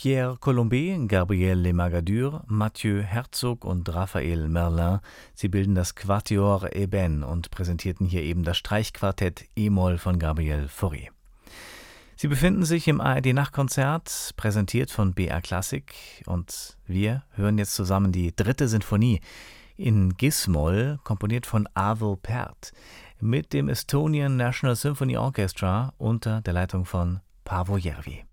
Pierre Colombet, Gabriel Lemagadure, Mathieu Herzog und Raphael Merlin, sie bilden das Quatuor Eben und präsentierten hier eben das Streichquartett E-Moll von Gabriel Fauré. Sie befinden sich im ARD-Nachtkonzert, präsentiert von BR Classic, und wir hören jetzt zusammen die 3. Sinfonie in Gis-Moll, komponiert von Arvo Pärt, mit dem Estonian National Symphony Orchestra unter der Leitung von Paavo Järvi.